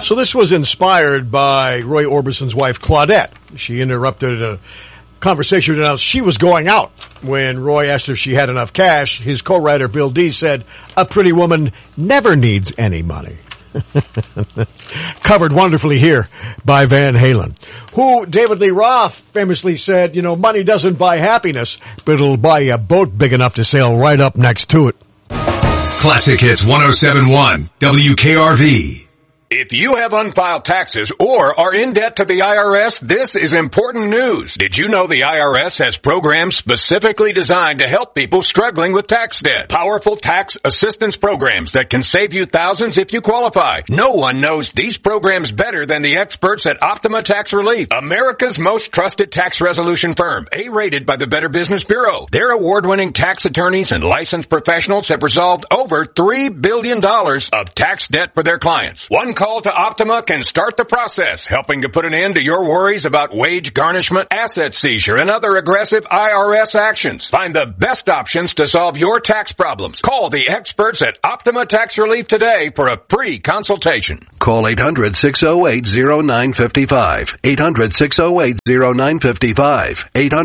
So this was inspired by Roy Orbison's wife, Claudette. She interrupted a conversation to announce she was going out. When Roy asked her if she had enough cash, his co-writer Bill D said, "A pretty woman never needs any money." Covered wonderfully here by Van Halen, who David Lee Roth famously said, money doesn't buy happiness, but it'll buy you a boat big enough to sail right up next to it. Classic Hits 107.1 WKRV. If you have unfiled taxes or are in debt to the IRS, this is important news. Did you know the IRS has programs specifically designed to help people struggling with tax debt? Powerful tax assistance programs that can save you thousands if you qualify. No one knows these programs better than the experts at Optima Tax Relief, America's most trusted tax resolution firm, A-rated by the Better Business Bureau. Their award-winning tax attorneys and licensed professionals have resolved over $3 billion of tax debt for their clients. One call to Optima can start the process, helping to put an end to your worries about wage garnishment, asset seizure, and other aggressive IRS actions. Find the best options to solve your tax problems. Call the experts at Optima Tax Relief today for a free consultation. Call 800-608-0955. 800-608-0955.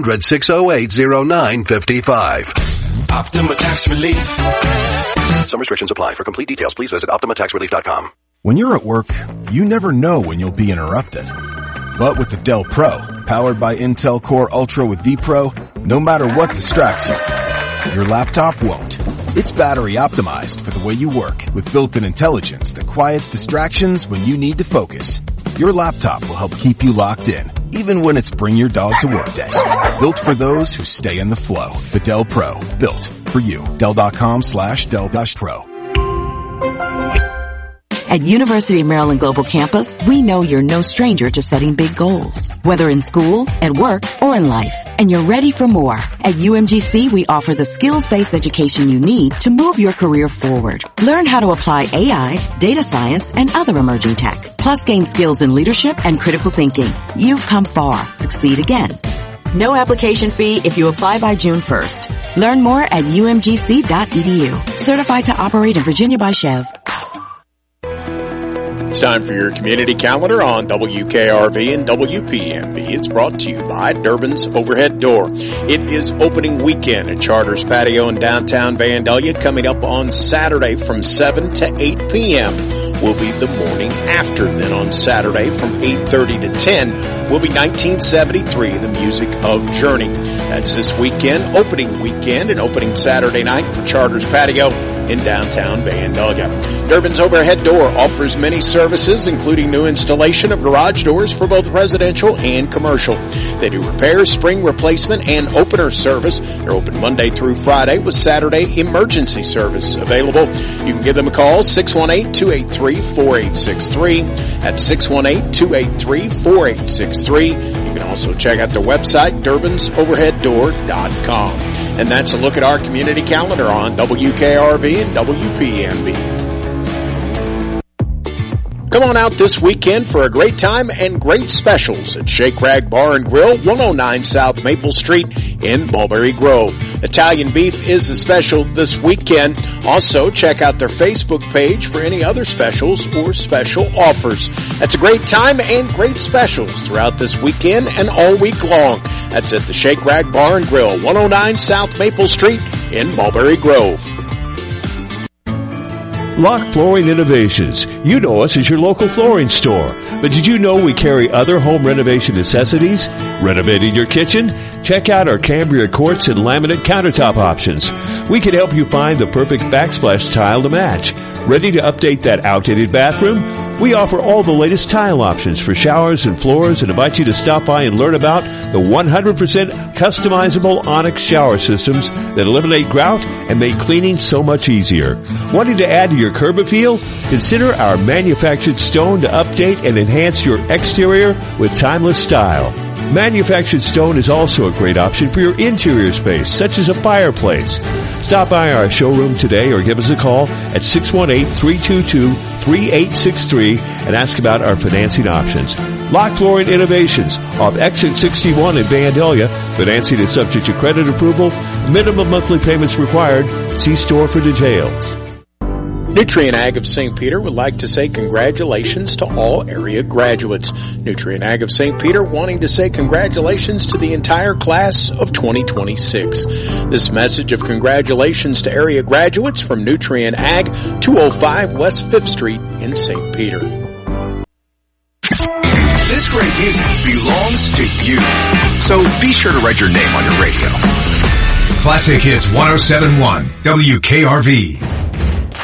800-608-0955. Optima Tax Relief. Some restrictions apply. For complete details, please visit OptimaTaxRelief.com. When you're at work, you never know when you'll be interrupted. But with the Dell Pro, powered by Intel Core Ultra with vPro, no matter what distracts you, your laptop won't. It's battery optimized for the way you work with built-in intelligence that quiets distractions when you need to focus. Your laptop will help keep you locked in, even when it's bring your dog to work day. Built for those who stay in the flow. The Dell Pro. Built for you. Dell.com/Dell-Pro. At University of Maryland Global Campus, we know you're no stranger to setting big goals, whether in school, at work, or in life. And you're ready for more. At UMGC, we offer the skills-based education you need to move your career forward. Learn how to apply AI, data science, and other emerging tech. Plus gain skills in leadership and critical thinking. You've come far. Succeed again. No application fee if you apply by June 1st. Learn more at umgc.edu. Certified to operate in Virginia by Chev. It's time for your community calendar on WKRV and WPMB. It's brought to you by Durbin's Overhead Door. It is opening weekend at Charters Patio in downtown Vandalia, coming up on Saturday from 7 to 8 p.m. will be the morning after. Then on Saturday from 8:30 to 10 will be 1973, the music of Journey. That's this weekend, opening weekend, and opening Saturday night for Charters Patio in downtown Vandalia. Durbin's Overhead Door offers many services, including new installation of garage doors for both residential and commercial. They do repairs, spring replacement, and opener service. They're open Monday through Friday with Saturday emergency service available. You can give them a call, 618-283-4863. That's 618-283-4863. You can also check out their website, DurbinsOverheadDoor.com. And that's a look at our community calendar on WKRV and WPMB. Come on out this weekend for a great time and great specials at Shake Rag Bar and Grill, 109 South Maple Street in Mulberry Grove. Italian beef is a special this weekend. Also, check out their Facebook page for any other specials or special offers. That's a great time and great specials throughout this weekend and all week long. That's at the Shake Rag Bar and Grill, 109 South Maple Street in Mulberry Grove. Lock Flooring Innovations. You know us as your local flooring store. But did you know we carry other home renovation necessities? Renovating your kitchen? Check out our Cambria quartz and laminate countertop options. We can help you find the perfect backsplash tile to match. Ready to update that outdated bathroom? We offer all the latest tile options for showers and floors and invite you to stop by and learn about the 100% customizable Onyx shower systems that eliminate grout and make cleaning so much easier. Wanting to add to your curb appeal? Consider our manufactured stone to update and enhance your exterior with timeless style. Manufactured stone is also a great option for your interior space, such as a fireplace. Stop by our showroom today or give us a call at 618-322-3863 and ask about our financing options. Lock Flooring Innovations off Exit 61 in Vandalia. Financing is subject to credit approval. Minimum monthly payments required. See store for details. Nutrien Ag of St. Peter would like to say congratulations to all area graduates. Nutrien Ag of St. Peter wanting to say congratulations to the entire class of 2026. This message of congratulations to area graduates from Nutrien Ag, 205 West 5th Street in St. Peter. This great music belongs to you. So be sure to write your name on your radio. Classic Hits 107.1 WKRV.